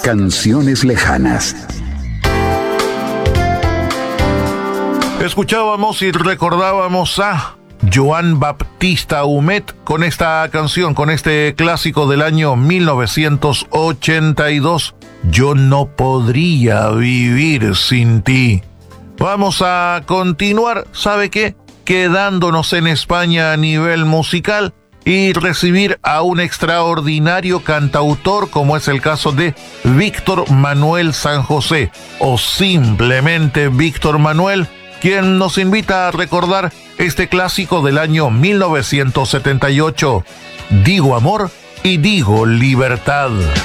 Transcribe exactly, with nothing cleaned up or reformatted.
Canciones lejanas. Escuchábamos y recordábamos a Joan Baptista Humet con esta canción, con este clásico del año mil novecientos ochenta y dos, Yo no podría vivir sin ti. Vamos a continuar, ¿sabe qué? Quedándonos en España a nivel musical y recibir a un extraordinario cantautor como es el caso de Víctor Manuel San José, o simplemente Víctor Manuel, quien nos invita a recordar este clásico del año mil novecientos setenta y ocho, Digo amor y digo libertad.